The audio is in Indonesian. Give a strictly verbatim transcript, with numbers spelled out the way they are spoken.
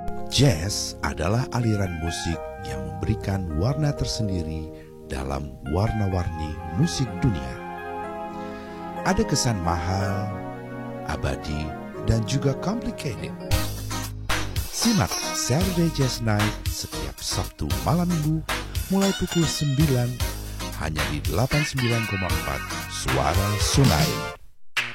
Jazz adalah aliran musik yang memberikan warna tersendiri dalam warna-warni musik dunia. Ada kesan mahal, abadi, dan juga complicated. Simak Saturday Jazz Night setiap Sabtu malam minggu mulai pukul sembilan hanya di delapan puluh sembilan koma empat Suara Sungai.